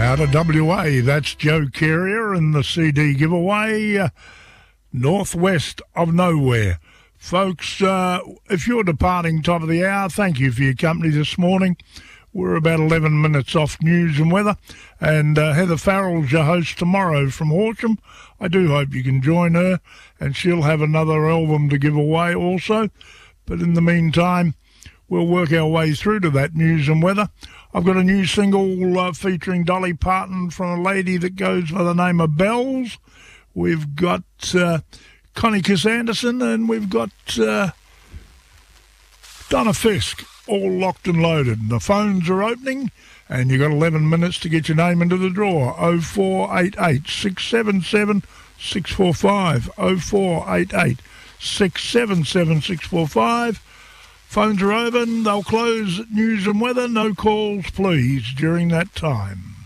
Out of WA, that's Joe Carrier in the CD giveaway, Northwest of Nowhere. Folks, if you're departing top of the hour, thank you for your company this morning. We're about 11 minutes off news and weather, and Heather Farrell's your host tomorrow from Horsham. I do hope you can join her, and she'll have another album to give away also. But in the meantime, we'll work our way through to that news and weather. I've got a new single featuring Dolly Parton from a lady that goes by the name of Bells. We've got Connie Kiss Anderson, and we've got Donna Fisk, all locked and loaded. And the phones are opening, and you've got 11 minutes to get your name into the draw. 0488 677 645. 0488 677 645. Phones are open. They'll close at news and weather. No calls, please, during that time.